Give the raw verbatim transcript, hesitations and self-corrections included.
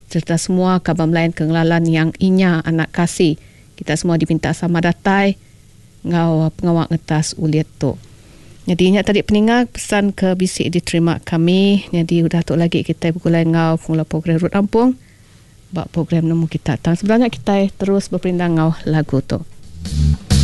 serta semua kabar melayan kengelalan yang inya anak kasih. Kita semua diminta sama datai ngau pengawak ngetas uliat tu. Jadi ingat tadi peninggal pesan ke bisik diterima kami. Jadi udah tu lagi kita bergulai ngau mula program Rut Lampung. Bak program nemu kita. Sebenarnya kita terus berpindah ngau lagu tu.